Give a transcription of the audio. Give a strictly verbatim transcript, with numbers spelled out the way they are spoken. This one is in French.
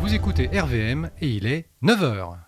Vous écoutez R V M et il est neuf heures.